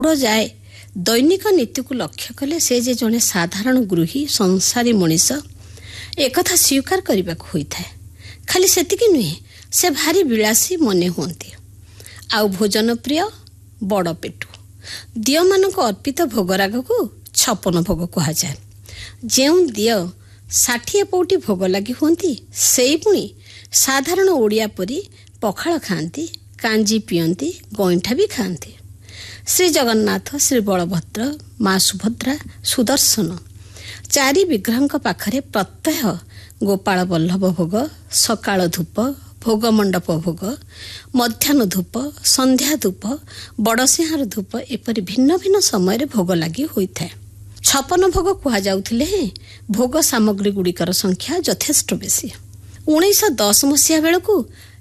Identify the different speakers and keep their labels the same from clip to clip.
Speaker 1: ଯାଏ ଦୈନିକ ନୀତିକୁ ଲକ୍ଷ୍ୟ କଲେ ସେ ଯେ ଜଣେ ସାଧାରଣ ଗୃହୀ ସଂସାରୀ ମଣିଷ ଏକଥା ସ୍ୱୀକାର କରିବାକୁ ହୋଇଥାଏ। ଖାଲି ସେତିକି ନୁହେଁ, ସେ ଭାରି ବିଳାସୀ ମନେ ହୁଅନ୍ତି। ଆଉ ଭୋଜନ ପ୍ରିୟ, ବଡ଼ ପେଟୁ। ଦିଅମାନଙ୍କ ଅର୍ପିତ ଭୋଗରାଗକୁ 56 ଭୋଗ କୁହାଯାଏ। ଯେଉଁ ଦିଅ 60 ପଉଟି ଭୋଗ ଲାଗି ହୁଅନ୍ତି, ସେଇ ପୁଣି ସାଧାରଣ ଓଡ଼ିଆ ପରି ପଖାଳ ଖାଆନ୍ତି, କାଞ୍ଜି ପିଅନ୍ତି, ଗଇଁଠା ବି ଖାଆନ୍ତି। ଶ୍ରୀ ଜଗନ୍ନାଥ, ଶ୍ରୀ ବଳଭଦ୍ର, ମା ସୁଭଦ୍ରା, ସୁଦର୍ଶନ 4 ବିଗ୍ରହଙ୍କ ପାଖରେ ପ୍ରତ୍ୟହ ଗୋପାଳ ବଲ୍ଲଭ ଭୋଗ, ସକାଳ ଧୂପ, ଭୋଗ ମଣ୍ଡପ ଭୋଗ, ମଧ୍ୟାହ୍ନ ଧୂପ, ସନ୍ଧ୍ୟା ଧୂପ, ବଡ଼ସିଂହାର ଧୂପ ଏପରି ଭିନ୍ନ ଭିନ୍ନ ସମୟରେ ଭୋଗ ଲାଗି ହୋଇଥାଏ। 56 ଭୋଗ କୁହାଯାଉଥିଲେ ହେଁ ଭୋଗ ସାମଗ୍ରୀ ଗୁଡ଼ିକର ସଂଖ୍ୟା ଯଥେଷ୍ଟ ବେଶୀ। 1910 ମସିହା ବେଳକୁ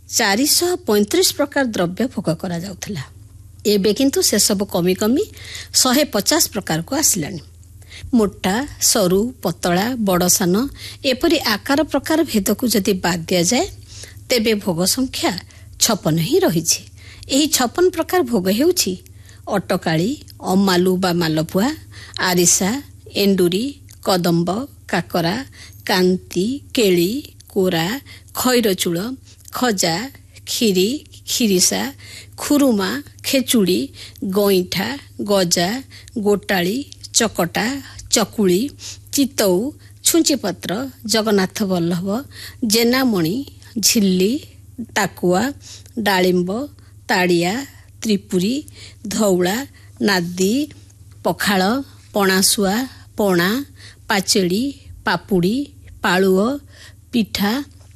Speaker 1: 435 ପ୍ରକାର ଦ୍ରବ୍ୟ ଭୋଗ କରାଯାଉଥିଲା। ଏବେ କିନ୍ତୁ ସେସବୁ କମି କମି 150 ପ୍ରକାରକୁ ଆସିଲାଣି। ମୋଟା, ସରୁ, ପତଳା, ବଡ଼ ସାନ ଏପରି ଆକାର ପ୍ରକାର ଭେଦକୁ ଯଦି ବାଦ୍ ଦିଆଯାଏ ତେବେ ଭୋଗ ସଂଖ୍ୟା 56 ହିଁ ରହିଛି। ଏହି 56 ପ୍ରକାର ଭୋଗ ହେଉଛି ଅଟକାଳି, ଅମାଲୁ ବା ମାଲପୁଆ, ଆରିସା, ଏଣ୍ଡୁରି, କଦମ୍ବ, କାକରା, କାନ୍ତି, କେଳି, କୋରା, ଖଇରଚୂଳ, ଖଜା, କ୍ଷୀରି, କ୍ଷୀରିସା, ଖୁରୁମା, ଖେଚୁଡ଼ି, ଗଇଁଠା, ଗଜା, ଗୋଟାଳି, ଚକଟା, ଚକୁଳି, ଚିତଉ, ଛୁଞ୍ଚିପତ୍ର, ଜଗନ୍ନାଥ ବଲ୍ଲଭ, ଜେନାମଣି, ଝିଲ୍ଲି, ଟାକୁଆ, ଡାଳିମ୍ବ, ତାଡ଼ିଆ, ତ୍ରିପୁରୀ, ଧଉଳା, ନାଦି, ପଖାଳ, ପଣାଶୁଆ, ପଣା, ପାଚେଡ଼ି, ପାପୁଡ଼ି, ପାଳୁଅ, ପିଠା।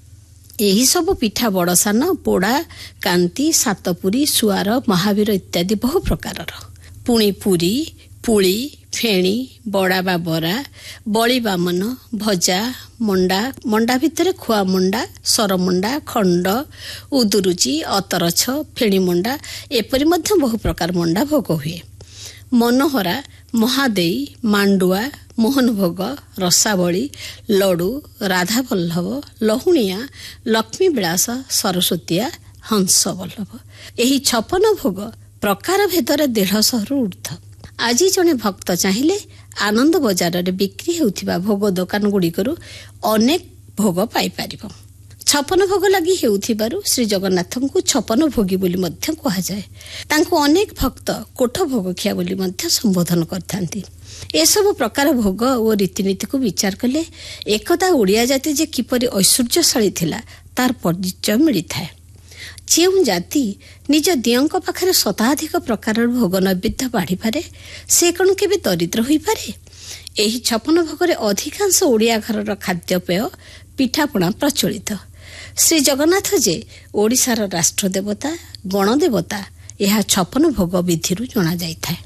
Speaker 1: ଏହିସବୁ ପିଠା ବଡ଼ ସାନ, ପୋଡ଼ା, କାନ୍ତି, ସାତପୁରୀ, ସୁଆର, ମହାବୀର ଇତ୍ୟାଦି ବହୁ ପ୍ରକାରର। ପୁଣି ପୁରୀ, ପୁଳି, ଫେଣି, ବଡ଼ା ବା ବରା, ବଳି ବାମନ, ଭଜା, ମଣ୍ଡା, ମଣ୍ଡା ଭିତରେ ଖୁଆ ମଣ୍ଡା, ସରମଣ୍ଡା, ଖଣ୍ଡ, ଉଦୁରୁଚି, ଅତରଛ, ଫେଣି ମଣ୍ଡା ଏପରି ମଧ୍ୟ ବହୁ ପ୍ରକାର ମଣ୍ଡା ଭୋଗ ହୁଏ। ମନୋହରା, ମହାଦେଇ, ମାଣ୍ଡୁଆ, ମୋହନ ଭୋଗ, ରସାବଳୀ, ଲଡ଼ୁ, ରାଧାବଲ୍ଲଭ, ଲହୁଣିଆ, ଲକ୍ଷ୍ମୀ ବିଳାସ, ସରସ୍ୱତୀଆ, ହଂସ ବଲ୍ଲଭ। ଏହି 56 ଭୋଗ ପ୍ରକାର ଭେଦରେ 150ରୁ ଉର୍ଦ୍ଧ୍ୱ। ଆଜି ଜଣେ ଭକ୍ତ ଚାହିଁଲେ ଆନନ୍ଦ ବଜାରରେ ବିକ୍ରି ହେଉଥିବା ଭୋଗ ଦୋକାନ ଗୁଡ଼ିକରୁ ଅନେକ ଭୋଗ ପାଇପାରିବ। 56 ଭୋଗ ଲାଗି ହେଉଥିବାରୁ ଶ୍ରୀ ଜଗନ୍ନାଥଙ୍କୁ 56 ଭୋଗୀ ବୋଲି ମଧ୍ୟ କୁହାଯାଏ। ତାଙ୍କୁ ଅନେକ ଭକ୍ତ କୋଠ ଭୋଗଖିଆ ବୋଲି ମଧ୍ୟ ସମ୍ବୋଧନ କରିଥାନ୍ତି। ଏସବୁ ପ୍ରକାର ଭୋଗ ଓ ରୀତିନୀତିକୁ ବିଚାର କଲେ ଏକଦା ଓଡ଼ିଆ ଜାତି ଯେ କିପରି ଐଶ୍ୱର୍ଯ୍ୟଶାଳୀ ଥିଲା ତାର ପରିଚୟ ମିଳିଥାଏ। ଯେଉଁ ଜାତି ନିଜ ଦିଅଙ୍କ ପାଖରେ ଶତାଧିକ ପ୍ରକାରର ଭୋଗ ନୈବେଦ୍ୟ ବାଢ଼ିପାରେ ସେ କ'ଣ କେବେ ଦରିଦ୍ର ହୋଇପାରେ? ଏହି 56 ଭୋଗରେ ଅଧିକାଂଶ ଓଡ଼ିଆ ଘରର ଖାଦ୍ୟପେୟ, ପିଠାପଣା ପ୍ରଚଳିତ। ଶ୍ରୀ ଜଗନ୍ନାଥ ଯେ ଓଡ଼ିଶାର ରାଷ୍ଟ୍ର ଦେବତା, ଗଣଦେବତା ଏହା 56 ଭୋଗ ବିଧିରୁ ଜଣାଯାଇଥାଏ।